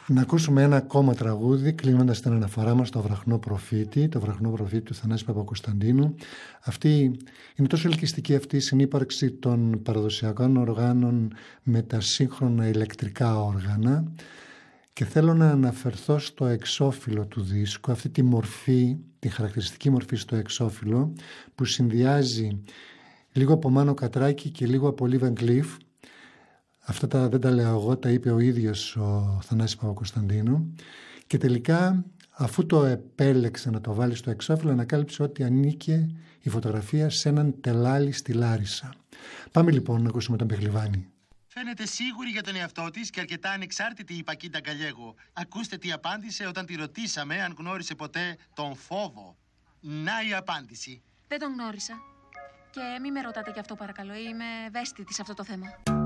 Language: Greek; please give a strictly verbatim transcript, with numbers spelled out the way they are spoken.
Να ακούσουμε ένα ακόμα τραγούδι, κλείνοντας την αναφορά μας στο Βραχνό Προφήτη, το Βραχνό Προφήτη του Θανάση Παπακοσταντίνου. Αυτή είναι τόσο ελκυστική αυτή η συνύπαρξη των παραδοσιακών οργάνων με τα σύγχρονα ηλεκτρικά όργανα, και θέλω να αναφερθώ στο εξώφυλλο του δίσκου, αυτή τη μορφή, τη χαρακτηριστική μορφή στο εξώφυλλο που συνδυάζει λίγο από Μάνο Κατράκη και λίγο από Λί Βαν Κλιφ. Αυτά τα δεν τα λέω εγώ, τα είπε ο ίδιος ο Θανάσης Παπακοσταντίνου, και τελικά αφού το επέλεξε να το βάλει στο εξώφυλλο ανακάλυψε ότι ανήκε η φωτογραφία σε έναν τελάλι στη Λάρισα. Πάμε λοιπόν να ακούσουμε τον Πεχλιβάνη. Φαίνεται σίγουρη για τον εαυτό της και αρκετά ανεξάρτητη η Πακίτα Γκαλιέγο. Ακούστε τι απάντησε όταν τη ρωτήσαμε αν γνώρισε ποτέ τον φόβο. Να η απάντηση. Δεν τον γνώρισα. Και μη με ρωτάτε γι' αυτό παρακαλώ, είμαι ευαίσθητη σε αυτό το θέμα.